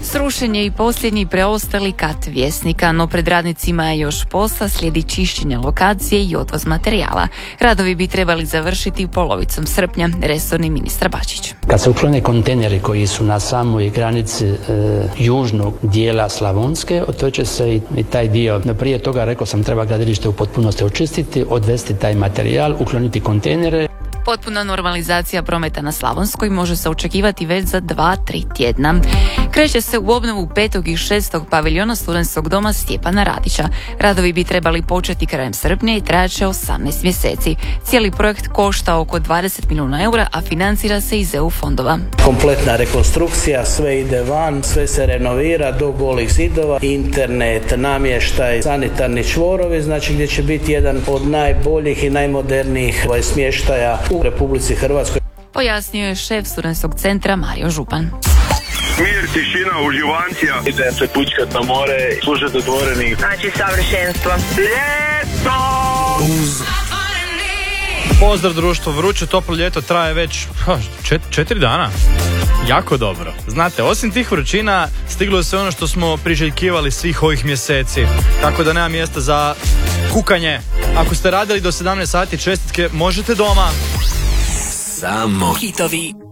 Srušen je i posljednji preostali kat Vjesnika, no pred radnicima je još posla, slijedi čišćenje lokacije i odvoz materijala. Radovi bi trebali završiti polovicom srpnja, resorni ministar Bačić. Kad se uklone kontejneri koji su na samoj granici južnog dijela Slavonske, to će se i taj dio, prije toga rekao sam, treba gradilište u potpunosti očistiti, odvesti taj materijal, ukloniti kontejnere. Potpuna normalizacija prometa na Slavonskoj može se očekivati već za 2-3 tjedna. Kreće se u obnovu 5. i 6. paviljona Studentskog doma Stjepana Radića. Radovi bi trebali početi krajem srpnja i trajat će 18 mjeseci. Cijeli projekt košta oko 20 milijuna eura, a financira se iz EU fondova. Kompletna rekonstrukcija, sve ide van, sve se renovira do golih zidova, internet, namještaj, sanitarni čvorovi, znači gdje će biti jedan od najboljih i najmodernijih smještaja u Republici Hrvatskoj. Pojasnio je šef studentskog centra Mario Župan. Mir, tišina, uživancija. Idem se pučkat na more, slušat otvoreni. Znači savršenstvo. Ljeto! Pozdrav društvo, vruće toplo ljeto traje već 4 dana. Jako dobro. Znate, osim tih vrućina stiglo je sve ono što smo priželjkivali svih ovih mjeseci. Tako da nema mjesta za kukanje. Ako ste radili do 17 sati, čestitke, možete doma. Samo hitovi.